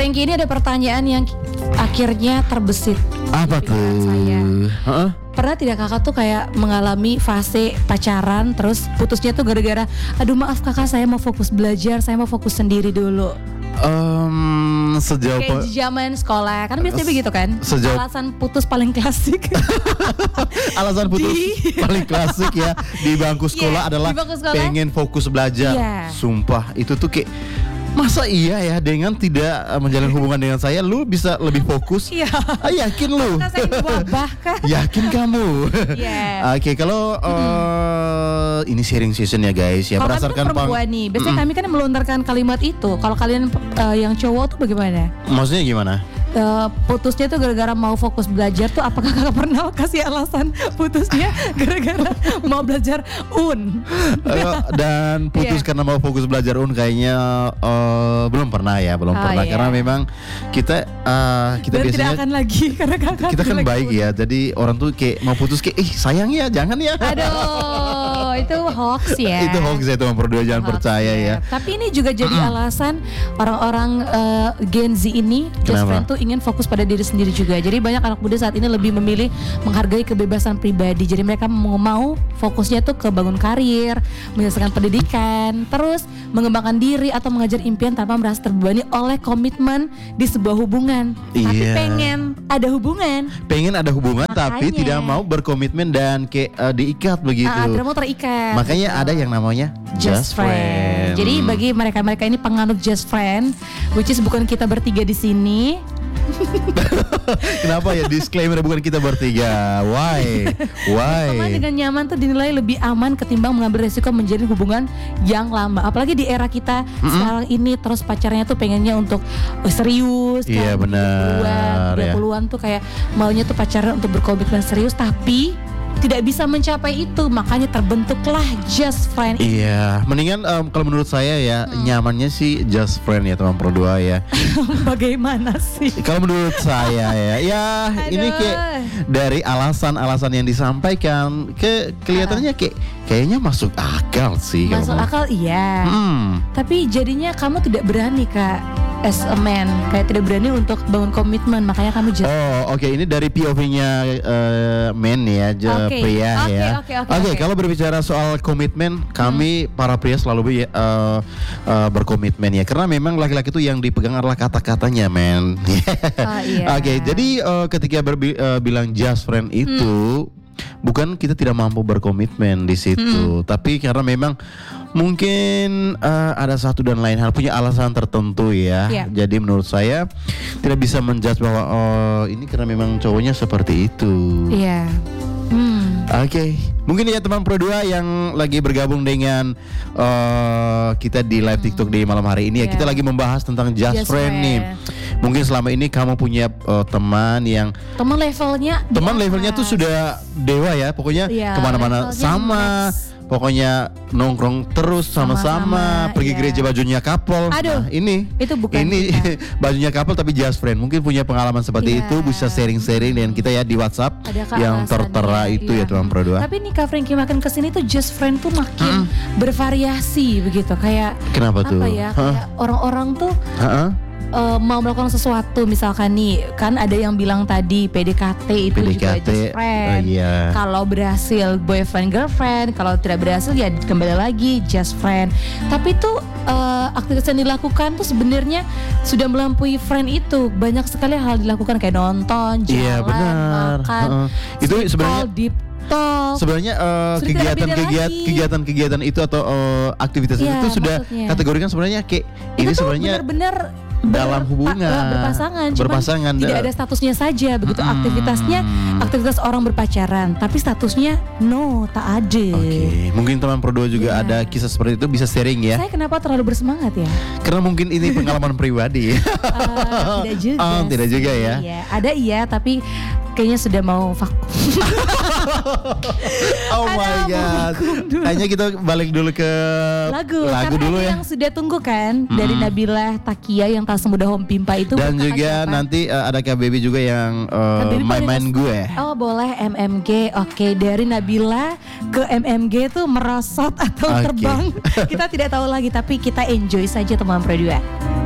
Frankie, ini ada pertanyaan yang akhirnya terbesit. Apa tuh? Saya. Pernah tidak kakak tuh kayak mengalami fase pacaran terus putusnya tuh gara-gara aduh maaf kakak saya mau fokus belajar, saya mau fokus sendiri dulu. Sejauh Kayak zaman sekolah kan biasanya begitu kan. Alasan putus paling klasik. Alasan putus paling klasik ya di bangku sekolah adalah pengen fokus belajar. Sumpah itu tuh kayak masa iya ya dengan tidak menjalin hubungan dengan saya lu bisa lebih fokus? Iya. Yakin lu? Saya wabah kan? Yakin kamu? Oke, kalau ini sharing session ya guys ya. Kalau berdasarkan kami perempuan nih, biasanya kami kan melontarkan kalimat itu. Kalau kalian yang cowok tuh bagaimana? Maksudnya gimana? Putusnya tuh gara-gara mau fokus belajar tuh apakah kakak pernah kasih alasan putusnya gara-gara mau belajar dan putus karena mau fokus belajar kayaknya belum pernah karena memang kita biasanya tidak akan lagi karena kakak kita kan baik ya, jadi orang tuh kayak mau putus kayak sayang ya jangan ya, aduh itu hoax ya. Itu hoax ya teman berdua, jangan percaya ya. Tapi ini juga jadi alasan orang-orang Gen Z ini just friend tuh ingin fokus pada diri sendiri juga. Jadi banyak anak muda saat ini lebih memilih menghargai kebebasan pribadi. Jadi mereka mau fokusnya tuh ke bangun karir, menyelesaikan pendidikan, terus mengembangkan diri atau mengejar impian tanpa merasa terbebani oleh komitmen di sebuah hubungan. Tapi pengen ada hubungan, tapi tidak mau berkomitmen dan kayak diikat begitu. Tidak mau terikat. Makanya ada yang namanya just friend. Jadi bagi mereka ini penganut just friend, which is bukan kita bertiga di sini. Kenapa ya disclaimer bukan kita bertiga? Why? Teman dengan nyaman tuh dinilai lebih aman ketimbang mengambil resiko menjalin hubungan yang lama. Apalagi di era kita sekarang ini, terus pacarnya tuh pengennya untuk serius. Iya kan? Benar. 30-an tuh kayak maunya tuh pacaran untuk berkomitmen serius, tapi tidak bisa mencapai itu, makanya terbentuklah just friend. Iya, mendingan kalau menurut saya ya nyamannya sih just friend ya teman berdua ya. Bagaimana sih? Kalau menurut saya ya ini kayak dari alasan-alasan yang disampaikan kelihatannya kayaknya masuk akal sih. Masuk akal iya. Tapi jadinya kamu tidak berani Kak. As a man, kayak tidak berani untuk bangun komitmen, makanya kami just. Oke, ini dari POV-nya men ya, pria ya. Oke, kalau berbicara soal komitmen, kami para pria selalu berkomitmen ya, karena memang laki-laki itu yang dipegang adalah kata-katanya men. Oke, jadi ketika bilang just friend itu bukan kita tidak mampu berkomitmen di situ, tapi karena memang mungkin ada satu dan lain hal, punya alasan tertentu ya. Jadi menurut saya tidak bisa menjudge bahwa ini karena memang cowoknya seperti itu. Oke, mungkin ya teman Pro 2 yang lagi bergabung dengan kita di live TikTok di malam hari ini ya, kita lagi membahas tentang just friend nih. Mungkin selama ini kamu punya teman yang levelnya tuh sudah dewa ya, pokoknya kemana-mana sama. Pokoknya nongkrong terus sama-sama, pergi gereja bajunya couple. Nah, itu bukan bajunya couple tapi just friend. Mungkin punya pengalaman seperti itu, bisa sharing-sharing dengan kita ya di WhatsApp yang tertera itu ya teman Pro 2. Tapi nih Kak Frankie makin kesini tuh just friend tuh makin bervariasi begitu. Kayak kenapa tuh? Kayak orang-orang tuh mau melakukan sesuatu, misalkan nih kan ada yang bilang tadi PDKT itu juga just friend. Kalau berhasil boyfriend girlfriend, kalau tidak berhasil ya kembali lagi just friend. Tapi tuh aktivitas yang dilakukan tuh sebenarnya sudah melampaui friend itu. Banyak sekali hal dilakukan kayak nonton, jalan, makan, itu sebenarnya deep talk. Sebenarnya kegiatan itu atau aktivitas itu sudah kategorikan sebenarnya kayak ini sebenarnya benar-benar dalam hubungan berpasangan tidak ada statusnya saja begitu. Aktivitas orang berpacaran tapi statusnya tak ada. Mungkin teman Pro 2 juga ada kisah seperti itu, bisa sharing ya. Saya kenapa terlalu bersemangat ya? Karena mungkin ini pengalaman pribadi. Tidak juga ya. Ada tapi kayaknya sudah mau vakum. Oh my god. Kayaknya kita balik dulu ke lagu dulu ya. Yang sudah tunggu kan dari Nabila Takia yang tak semudah Home Pimpa itu. Dan juga nanti ada Kak Baby juga yang main gue. Oh boleh MMG. Oke, dari Nabila ke MMG tuh merosot atau terbang. Kita tidak tahu lagi, tapi kita enjoy saja teman Pro 2.